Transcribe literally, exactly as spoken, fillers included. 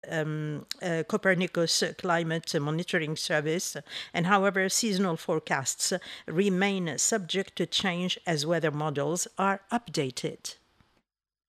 um, uh, Copernicus Climate Monitoring Service, and however, seasonal forecasts remain subject to change as weather models are updated.